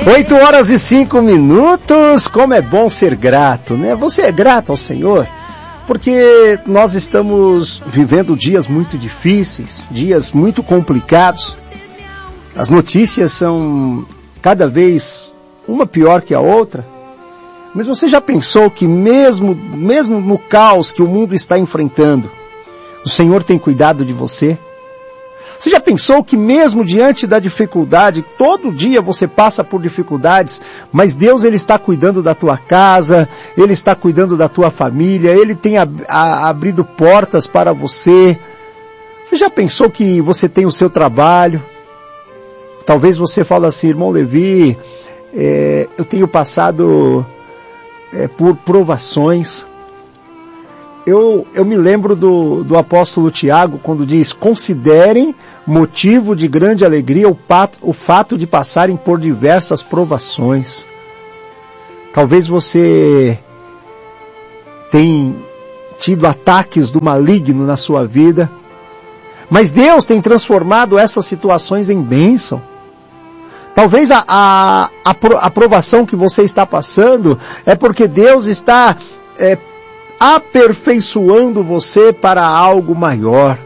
8h05. Como é bom ser grato, né? Você é grato ao Senhor? Porque nós estamos vivendo dias muito difíceis, dias muito complicados. As notícias são cada vez uma pior que a outra. Mas você já pensou que mesmo no caos que o mundo está enfrentando, o Senhor tem cuidado de você? Você já pensou que mesmo diante da dificuldade, todo dia você passa por dificuldades, mas Deus Ele está cuidando da tua casa, Ele está cuidando da tua família, Ele tem abrido portas para você. Você já pensou que você tem o seu trabalho? Talvez você fale assim, irmão Levi, eu tenho passado por provações. Eu me lembro do apóstolo Tiago quando diz: considerem motivo de grande alegria o fato de passarem por diversas provações. Talvez você tenha tido ataques do maligno na sua vida, mas Deus tem transformado essas situações em bênção. Talvez a provação que você está passando é porque Deus está aperfeiçoando você para algo maior.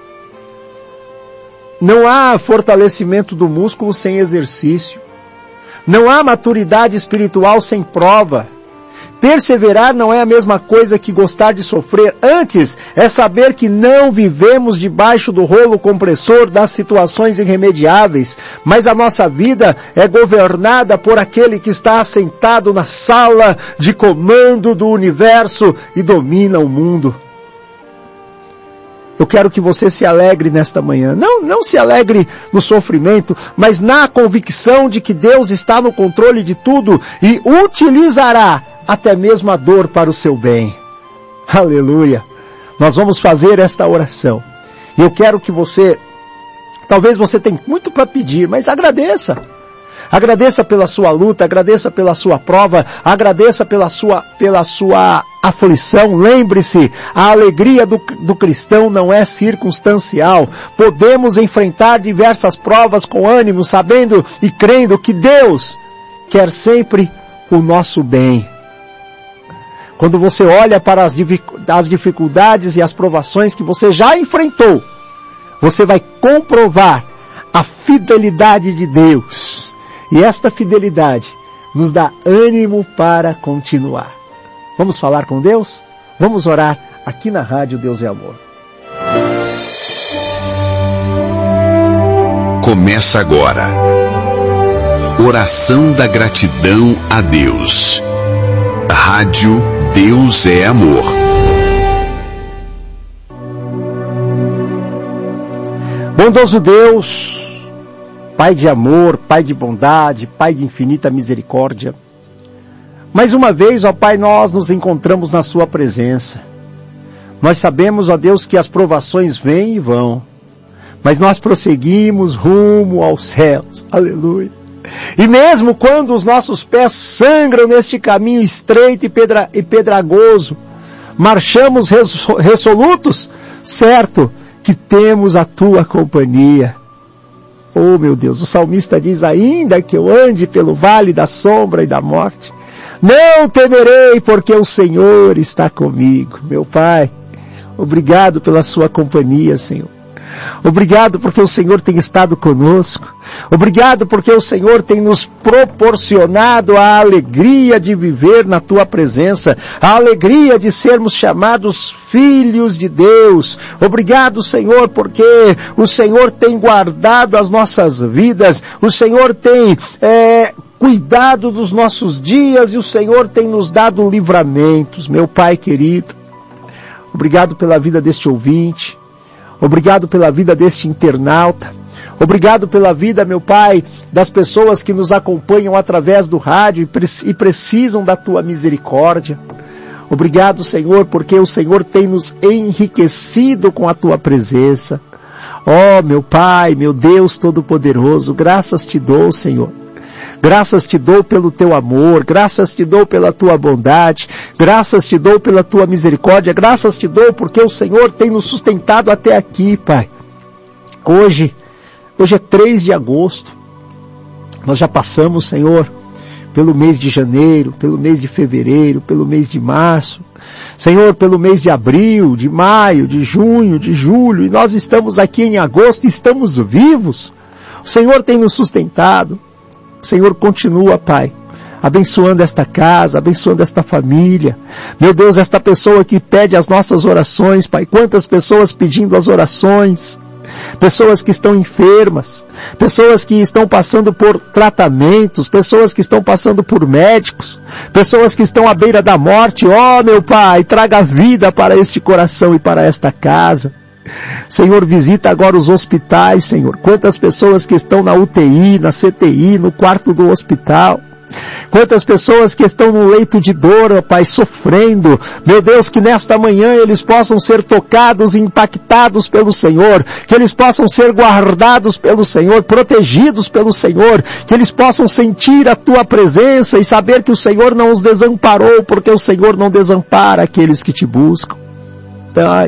Não há fortalecimento do músculo sem exercício. Não há maturidade espiritual sem prova. Perseverar não é a mesma coisa que gostar de sofrer. Antes, é saber que não vivemos debaixo do rolo compressor das situações irremediáveis, mas a nossa vida é governada por aquele que está assentado na sala de comando do universo e domina o mundo. Eu quero que você se alegre nesta manhã. Não se alegre no sofrimento, mas na convicção de que Deus está no controle de tudo e utilizará até mesmo a dor para o seu bem. Aleluia! Nós vamos fazer esta oração. E eu quero que você, talvez você tenha muito para pedir, mas agradeça. Agradeça pela sua luta, agradeça pela sua prova, agradeça pela sua aflição. Lembre-se, a alegria do cristão não é circunstancial. Podemos enfrentar diversas provas com ânimo, sabendo e crendo que Deus quer sempre o nosso bem. Quando você olha para as dificuldades e as provações que você já enfrentou, você vai comprovar a fidelidade de Deus. E esta fidelidade nos dá ânimo para continuar. Vamos falar com Deus? Vamos orar aqui na Rádio Deus é Amor. Começa agora. Oração da gratidão a Deus. Rádio Deus é Amor. Bondoso Deus, Pai de amor, Pai de bondade, Pai de infinita misericórdia. Mais uma vez, ó Pai, nós nos encontramos na Sua presença. Nós sabemos, ó Deus, que as provações vêm e vão, mas nós prosseguimos rumo aos céus. Aleluia. E mesmo quando os nossos pés sangram neste caminho estreito e pedragoso, marchamos resolutos, certo que temos a Tua companhia. Oh meu Deus, o salmista diz: ainda que eu ande pelo vale da sombra e da morte, não temerei, porque o Senhor está comigo. Meu Pai, obrigado pela Sua companhia, Senhor. Obrigado porque o Senhor tem estado conosco. Obrigado porque o Senhor tem nos proporcionado a alegria de viver na Tua presença, a alegria de sermos chamados filhos de Deus. Obrigado, Senhor, porque o Senhor tem guardado as nossas vidas, o Senhor tem cuidado dos nossos dias e o Senhor tem nos dado livramentos. Meu Pai querido, obrigado pela vida deste ouvinte. Obrigado pela vida deste internauta. Obrigado pela vida, meu Pai, das pessoas que nos acompanham através do rádio e precisam da Tua misericórdia. Obrigado, Senhor, porque o Senhor tem nos enriquecido com a Tua presença. Oh, meu Pai, meu Deus Todo-Poderoso, graças Te dou, Senhor. Graças Te dou pelo Teu amor, graças Te dou pela Tua bondade, graças Te dou pela Tua misericórdia, graças Te dou porque o Senhor tem nos sustentado até aqui, Pai. Hoje é 3 de agosto, Nós já passamos, Senhor, pelo mês de janeiro, pelo mês de fevereiro, pelo mês de março, Senhor, pelo mês de abril, de maio, de junho, de julho, e nós estamos aqui em agosto e estamos vivos. O Senhor tem nos sustentado. O Senhor continua, Pai, abençoando esta casa, abençoando esta família. Meu Deus, esta pessoa que pede as nossas orações, Pai, quantas pessoas pedindo as orações, pessoas que estão enfermas, pessoas que estão passando por tratamentos, pessoas que estão passando por médicos, pessoas que estão à beira da morte. Ó, meu Pai, traga vida para este coração e para esta casa. Senhor, visita agora os hospitais, Senhor. Quantas pessoas que estão na UTI, na CTI, no quarto do hospital. Quantas pessoas que estão no leito de dor, ó Pai, sofrendo. Meu Deus, que nesta manhã eles possam ser tocados e impactados pelo Senhor. Que eles possam ser guardados pelo Senhor, protegidos pelo Senhor. Que eles possam sentir a Tua presença e saber que o Senhor não os desamparou, porque o Senhor não desampara aqueles que Te buscam. Pai,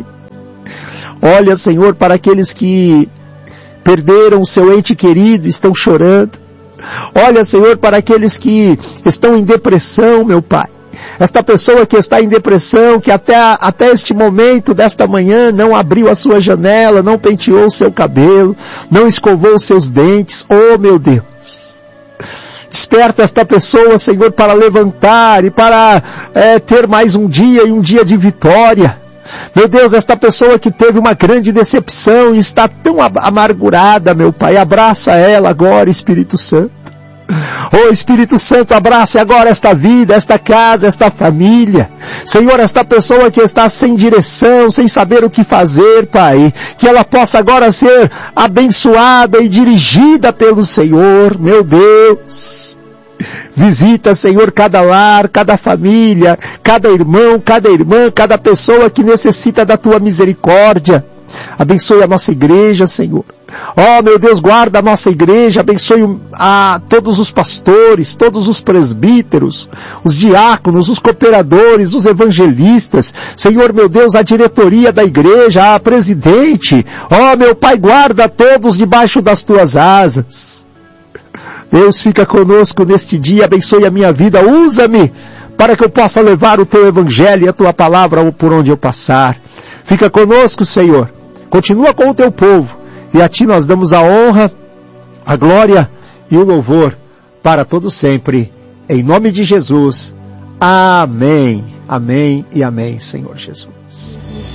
olha, Senhor, para aqueles que perderam o seu ente querido, estão chorando. Olha, Senhor, para aqueles que estão em depressão, meu Pai. Esta pessoa que está em depressão, que até este momento desta manhã não abriu a sua janela, não penteou o seu cabelo, não escovou os seus dentes. Oh, meu Deus. Desperta esta pessoa, Senhor, para levantar e para ter mais um dia e um dia de vitória. Meu Deus, esta pessoa que teve uma grande decepção e está tão amargurada, meu Pai, abraça ela agora, Espírito Santo. Oh, Espírito Santo, abrace agora esta vida, esta casa, esta família. Senhor, esta pessoa que está sem direção, sem saber o que fazer, Pai, que ela possa agora ser abençoada e dirigida pelo Senhor, meu Deus. Visita, Senhor, cada lar, cada família, cada irmão, cada irmã, cada pessoa que necessita da Tua misericórdia. Abençoe a nossa igreja, Senhor. Oh, meu Deus, guarda a nossa igreja, abençoe a todos os pastores, todos os presbíteros, os diáconos, os cooperadores, os evangelistas. Senhor, meu Deus, a diretoria da igreja, a presidente. Oh, meu Pai, guarda todos debaixo das Tuas asas. Deus, fica conosco neste dia, abençoe a minha vida, usa-me para que eu possa levar o Teu Evangelho e a Tua Palavra por onde eu passar. Fica conosco, Senhor, continua com o Teu povo, e a Ti nós damos a honra, a glória e o louvor para todo sempre, em nome de Jesus. Amém, amém e amém, Senhor Jesus.